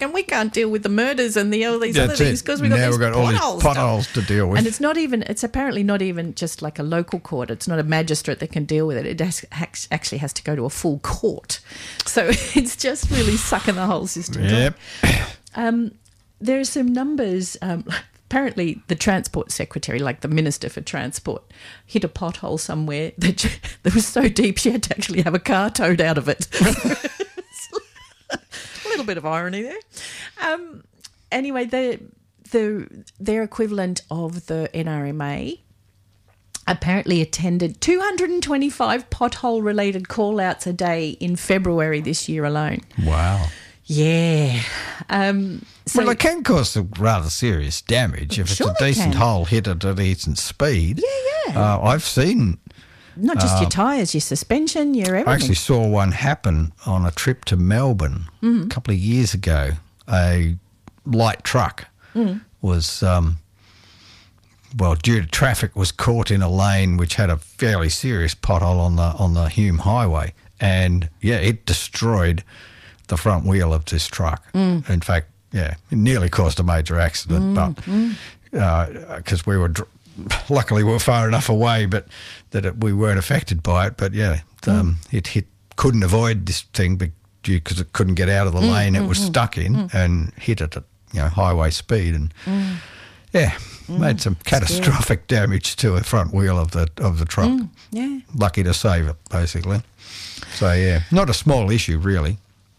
and we can't deal with the murders and all these other things because we've got all these these potholes to deal with. And it's apparently not even just like a local court. It's not a magistrate that can deal with it. It actually has to go to a full court. So it's just really sucking the whole system Yep. down. There are some numbers. Apparently the Transport Secretary, like the Minister for Transport, hit a pothole somewhere that was so deep she had to actually have a car towed out of it. A little bit of irony there. Anyway, their equivalent of the NRMA apparently attended 225 pothole-related call-outs a day in February this year alone. Wow. Yeah. Well, it can cause some rather serious damage if it's a decent hole hit at a decent speed. Yeah. I've seen... Not just your tyres, your suspension, your everything. I actually saw one happen on a trip to Melbourne a couple of years ago. A light truck was, due to traffic, was caught in a lane which had a fairly serious pothole on the Hume Highway. And, it destroyed the front wheel of this truck. In fact, it nearly caused a major accident, but because we were... Luckily, we were far enough away, but we weren't affected by it. But it couldn't avoid this thing because it couldn't get out of the lane it was stuck in and hit it at highway speed and made some catastrophic damage to the front wheel of the truck. Lucky to save it, basically. So not a small issue, really.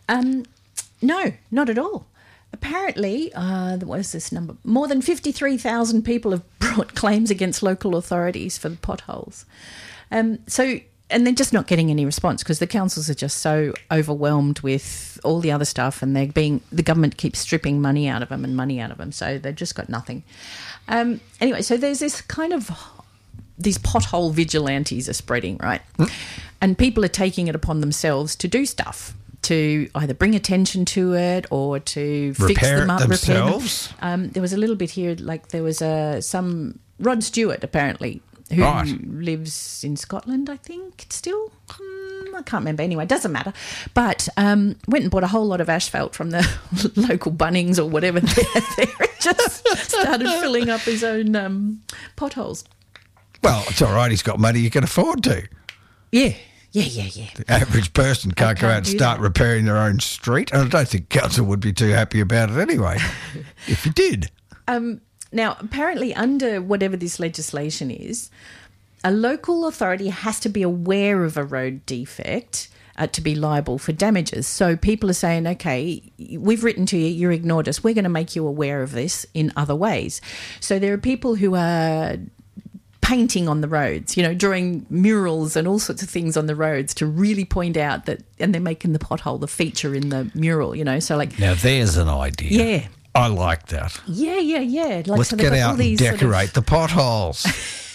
No, not at all. Apparently, what is this number? More than 53,000 people have brought claims against local authorities for the potholes. And they're just not getting any response because the councils are just so overwhelmed with all the other stuff, and the government keeps stripping money out of them, so they've just got nothing. Anyway, so there's this kind of these pothole vigilantes are spreading, right? And people are taking it upon themselves to do stuff, to either bring attention to it or to fix them up, themselves. Repair them. There was a little bit here, like there was some Rod Stewart apparently who lives in Scotland, I think, still. I can't remember. Anyway, doesn't matter. But went and bought a whole lot of asphalt from the local Bunnings or whatever there and just started filling up his own potholes. Well, it's all right. He's got money. You can afford to. Yeah. The average person can't go out and start repairing their own street. And I don't think council would be too happy about it anyway, if you did. Now, apparently under whatever this legislation is, a local authority has to be aware of a road defect to be liable for damages. So people are saying, okay, we've written to you, you ignored us. We're going to make you aware of this in other ways. So there are people who are painting on the roads, drawing murals and all sorts of things on the roads to really point out that, and they're making the pothole the feature in the mural, so like... Now there's an idea. Yeah. I like that. Yeah. Like, let's get out and decorate the potholes.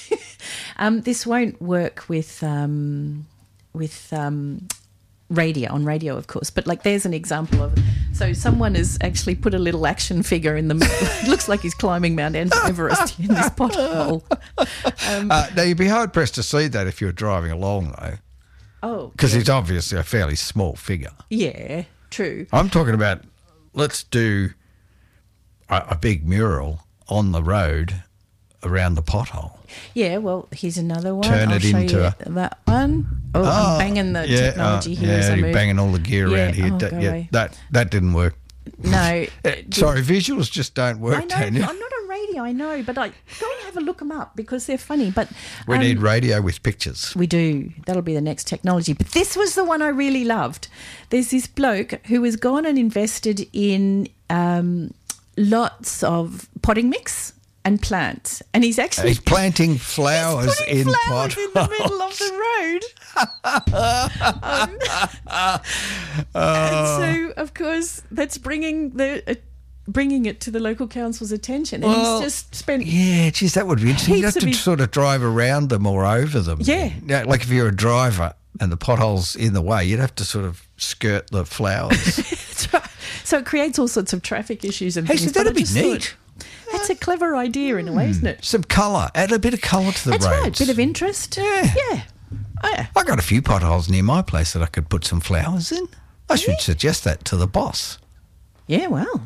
This won't work with radio, of course, but like there's an example of... So someone has actually put a little action figure in the... It looks like he's climbing Mount Everest in this pothole. Now, you'd be hard-pressed to see that if you were driving along, though. Oh. Because he's obviously a fairly small figure. Yeah, true. I'm talking about, let's do a big mural on the road around the pothole. Yeah, well, here's another one. Turn it into that one. Oh, I'm banging the technology here as I move. You're banging all the gear around here. That didn't work. No. Sorry, visuals just don't work, Tanya. I'm not on radio, I know, but go and have a look them up because they're funny. But we need radio with pictures. We do. That'll be the next technology. But this was the one I really loved. There's this bloke who has gone and invested in lots of potting mix and plants, and he's planting flowers in flowers in the middle of the road. And so, of course, that's bringing it to the local council's attention. And he's just spent... Yeah, geez, that would be interesting. You'd have to sort of drive around them or over them. Yeah. Like if you're a driver and the pothole's in the way, you'd have to sort of skirt the flowers. That's right. So it creates all sorts of traffic issues and things. So that'd be neat. That's a clever idea in a way, isn't it? Some colour. Add a bit of colour to the roads. That's right. Bit of interest. Yeah. Yeah. Oh, yeah. I got a few potholes near my place that I could put some flowers in. I should suggest that to the boss. Yeah, well.